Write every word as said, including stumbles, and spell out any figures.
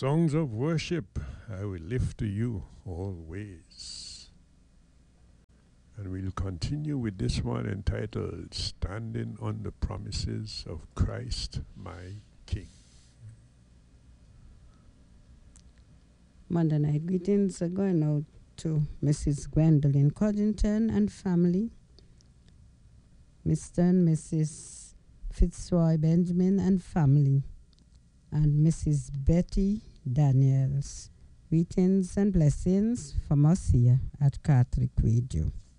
Songs of worship I will lift to you always. And we'll continue with this one entitled Standing on the Promises of Christ My King. Monday night greetings are going out to Missus Gwendolyn Codrington and family, Mister and Missus Fitzroy Benjamin and family, and Missus Betty Daniels. Greetings and blessings from us here at Catholic Radio.